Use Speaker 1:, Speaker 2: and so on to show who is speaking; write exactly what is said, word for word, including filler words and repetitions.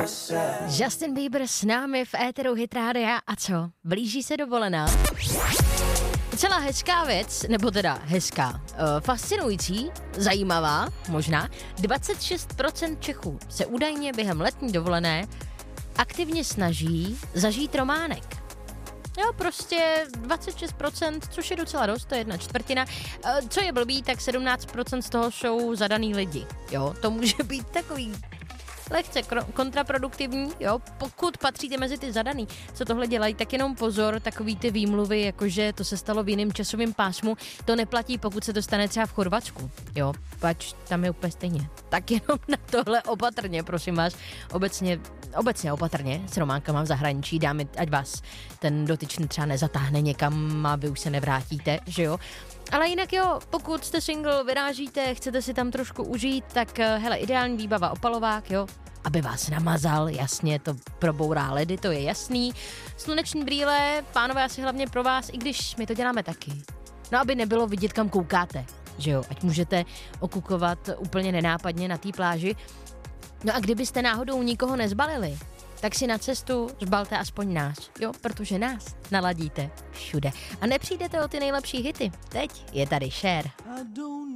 Speaker 1: Justin Bieber s námi v éteru Hit Rádia. A co? Blíží se dovolená. Celá hezká věc, nebo teda hezká, uh, fascinující, zajímavá možná. dvacet šest procent Čechů se údajně během letní dovolené aktivně snaží zažít románek. Jo, prostě dvacet šest procent, což je docela dost, to je jedna čtvrtina. Uh, co je blbý, tak sedmnáct procent z toho jsou zadaný lidi. Jo, to může být takový lehce kontraproduktivní, jo, pokud patříte mezi ty zadaný, co tohle dělají, tak jenom pozor, takový ty výmluvy, jakože to se stalo v jiném časovém pásmu, to neplatí, pokud se to stane třeba v Chorvatsku, jo, pač tam je úplně stejně. Tak jenom na tohle opatrně, prosím vás, obecně, obecně opatrně s románkama v zahraničí, dámy, ať vás ten dotyčný třeba nezatáhne někam a vy už se nevrátíte, že jo. Ale jinak jo, pokud jste single, vyrážíte, chcete si tam trošku užít, tak hele, ideální výbava opalovák, jo, aby vás namazal, jasně, to probourá ledy, to je jasný. Sluneční brýle, pánové, asi hlavně pro vás, i když my to děláme taky. No, aby nebylo vidět, kam koukáte, že jo, ať můžete okukovat úplně nenápadně na té pláži. No a kdybyste náhodou nikoho nezbalili, tak si na cestu zbalte aspoň nás, jo, protože nás naladíte všude. A nepřijdete o ty nejlepší hity. Teď je tady Cher.